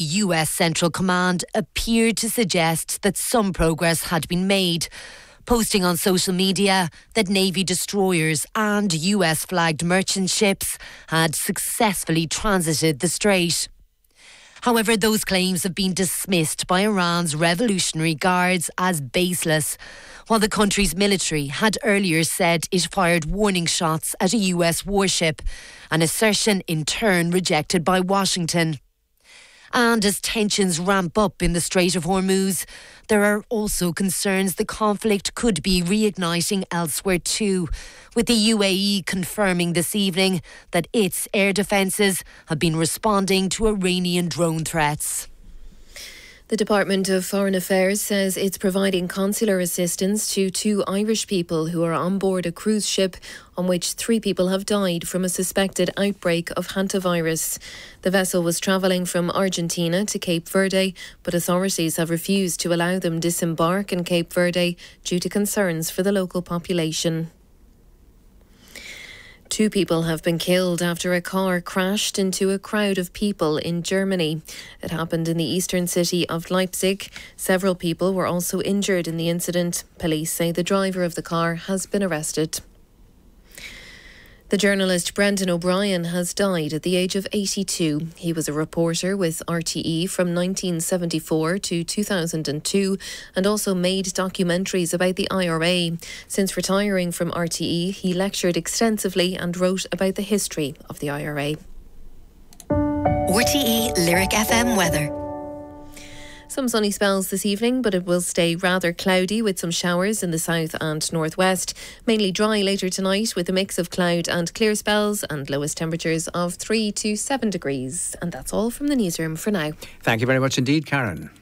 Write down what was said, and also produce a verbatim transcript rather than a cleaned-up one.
U S Central Command appeared to suggest that some progress had been made, posting on social media that Navy destroyers and U S-flagged merchant ships had successfully transited the strait. However, those claims have been dismissed by Iran's Revolutionary Guards as baseless, while the country's military had earlier said it fired warning shots at a U S warship, an assertion in turn rejected by Washington. And as tensions ramp up in the Strait of Hormuz, there are also concerns the conflict could be reigniting elsewhere too, with the U A E confirming this evening that its air defences have been responding to Iranian drone threats. The Department of Foreign Affairs says it's providing consular assistance to two Irish people who are on board a cruise ship on which three people have died from a suspected outbreak of hantavirus. The vessel was travelling from Argentina to Cape Verde, but authorities have refused to allow them disembark in Cape Verde due to concerns for the local population. Two people have been killed after a car crashed into a crowd of people in Germany. It happened in the eastern city of Leipzig. Several people were also injured in the incident. Police say the driver of the car has been arrested. The journalist Brendan O'Brien has died at the age of eighty-two. He was a reporter with R T E from nineteen seventy-four to two thousand two and also made documentaries about the I R A. Since retiring from R T E, he lectured extensively and wrote about the history of the I R A. R T E Lyric F M weather. Some sunny spells this evening, but it will stay rather cloudy with some showers in the south and northwest. Mainly dry later tonight with a mix of cloud and clear spells and lowest temperatures of three to seven degrees. And that's all from the newsroom for now. Thank you very much indeed, Karen.